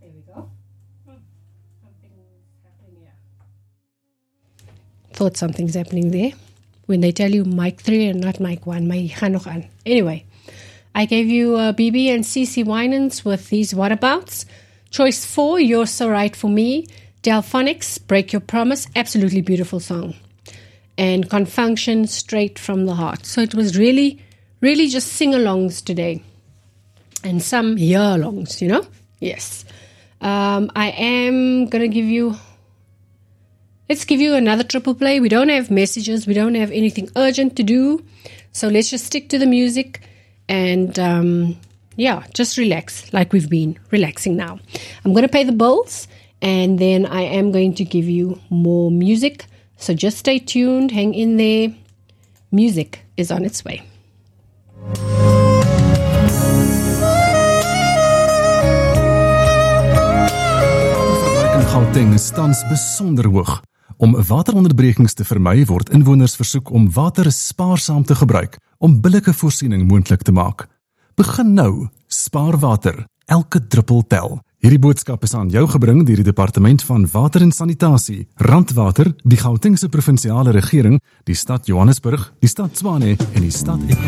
There we go. Something's happening here. Thought something's happening there. When they tell you mic 3 and not mic 1, my gaan nog aan. Anyway, I gave you BB and CeCe Winans with these Whatabouts. Choice 4, You're So Right For Me. Delphonics, Break Your Promise, absolutely beautiful song. And Confunction, Straight From The Heart. So it was really, really just sing-alongs today. And some year-longs, you know? Yes. I am going to give you... Let's give you another triple play. We don't have messages. We don't have anything urgent to do. So let's just stick to the music and, just relax like we've been relaxing now. I'm going to pay the bills and then I am going to give you more music. So just stay tuned. Hang in there. Music is on its way. Gauteng is tans besonder hoog. Om wateronderbrekings te vermy word inwoners versoek om water spaarsaam te gebruik om billike voorsiening moontlik te maak. Begin nou, spaar water, elke druppel tel. Hierdie boodskap is aan jou gebring deur die Departement van Water en Sanitasie, Randwater, die Gautengse provinsiale regering, die stad Johannesburg, die stad Tshwane en die stad